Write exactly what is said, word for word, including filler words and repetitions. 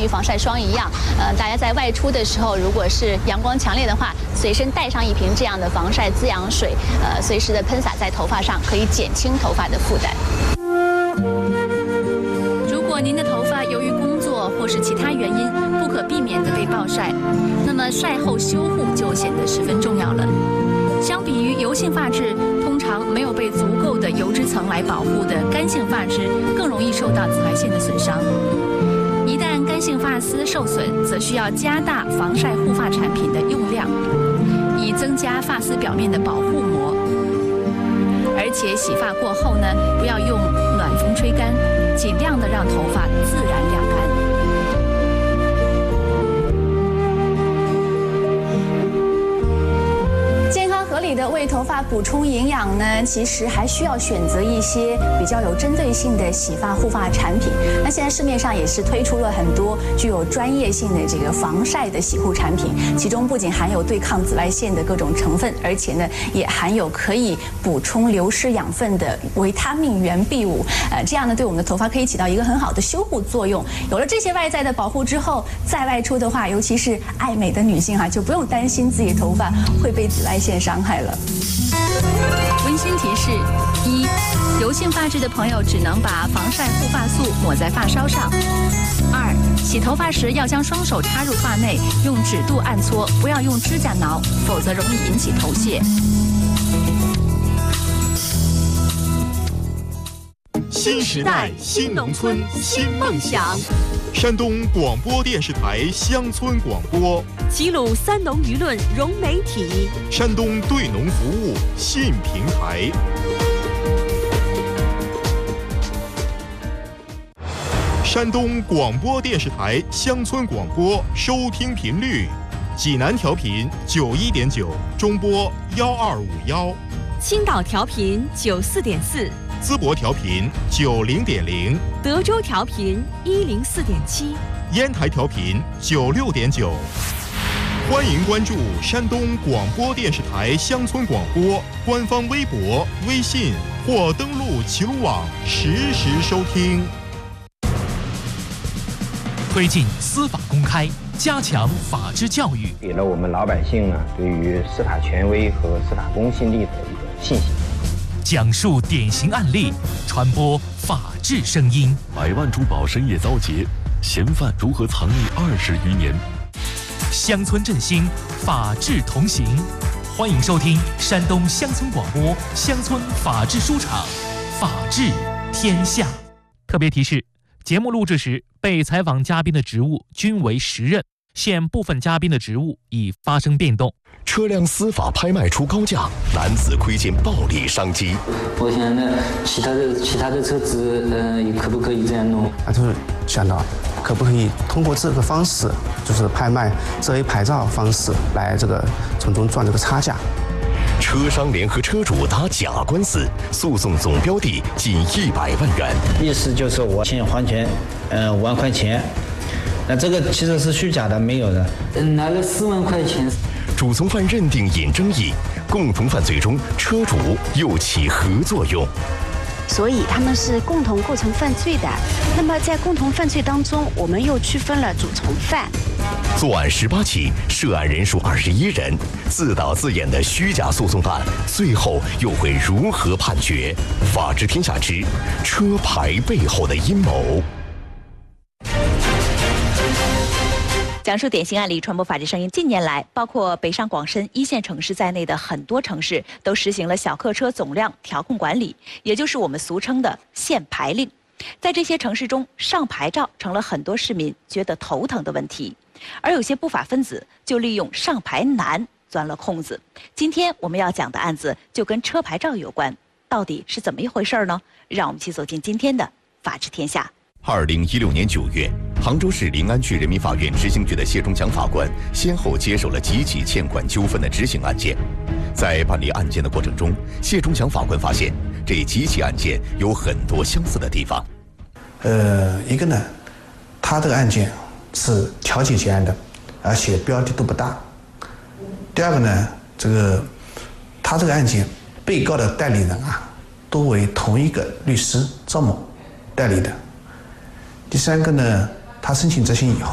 于防晒霜一样，呃，大家在外出的时候，如果是阳光强烈的话，随身带上一瓶这样的防晒滋养水，呃，随时的喷洒在头发上，可以减轻头发的负担。如果您的头发由于工作或是其他原因不可避免的被暴晒，那么晒后修护就显得十分重要了。相比于油性发质，通常没有被足够的油脂层来保护的干性发质，更容易受到紫外线的损伤。一旦干性发丝受损，则需要加大防晒护发产品的用量，以增加发丝表面的保护膜。而且洗发过后呢，不要用暖风吹干，尽量的让头发自然晾干。合理的为头发补充营养呢，其实还需要选择一些比较有针对性的洗发护发产品。那现在市面上也是推出了很多具有专业性的这个防晒的洗护产品，其中不仅含有对抗紫外线的各种成分，而且呢也含有可以补充流失养分的维他命原 B 五，呃，这样呢对我们的头发可以起到一个很好的修护作用。有了这些外在的保护之后，再外出的话，尤其是爱美的女性哈、啊，就不用担心自己头发会被紫外线伤害了。温馨提示：一、油性发质的朋友只能把防晒护发素抹在发梢上；二、洗头发时要将双手插入发内，用指肚按搓，不要用指甲挠，否则容易引起头屑。 新时代，新农村，新梦想。山东广播电视台乡村广播， 齐鲁三农舆论融媒体， 山东对农服务信平台。山东广播电视台乡村广播收听频率：济南调频九一点九，中波幺二五幺； 青岛调频九四点四。 淄博调频九零点零， 德州调频一零四点七， 烟台调频九六点九。欢迎关注山东广播电视台乡村广播官方微博、微信或登录齐鲁网实时收听。 推进司法公开，加强法治教育， 给了我们老百姓呢对于司法权威和司法公信力的一个信心。 讲述典型案例，传播法治声音。 百万珠宝深夜遭劫，嫌犯如何藏匿二十余年？ 乡村振兴，法治同行。欢迎收听山东乡村广播乡村法治书场，法治天下。特别提示：节目录制时，被采访嘉宾的职务均为时任，现部分嘉宾的职务已发生变动。 车辆司法拍卖出高价，男子窥见暴利商机。 我想呢，其他的其他的车子，呃，可不可以这样弄？ 啊，就是想到可不可以通过这个方式，就是拍卖这一牌照方式来这个从中赚这个差价。 车商联合车主打假官司，诉讼总标的近一百万元。 意思就是我欠还钱，呃，五万块钱。那这个其实是虚假的，没有的。嗯，拿了四万块钱。 主从犯认定引争议，共同犯罪中车主又起何作用？ 所以他们是共同构成犯罪的。那么在共同犯罪当中，我们又区分了主从犯。 作案十八起，涉案人数二十一人，自导自演的虚假诉讼案，最后又会如何判决？法治天下之车牌背后的阴谋。 讲述典型案例，传播法治声音。近年来，包括北上广深一线城市在内的很多城市都实行了小客车总量调控管理，也就是我们俗称的限牌令。在这些城市中，上牌照成了很多市民觉得头疼的问题，而有些不法分子就利用上牌难钻了空子。今天我们要讲的案子就跟车牌照有关，到底是怎么一回事呢？让我们一起走进今天的法治天下。 二零一六年九月，杭州市临安区人民法院执行局的谢忠强法官先后接手了几起欠款纠纷的执行案件。在办理案件的过程中，谢忠强法官发现这几起案件有很多相似的地方。 呃，一个呢，他这个案件是调解结案的，而且标的都不大。第二个呢，这个他这个案件被告的代理人啊，都为同一个律师赵某代理的。第三个呢，他申请执行以后。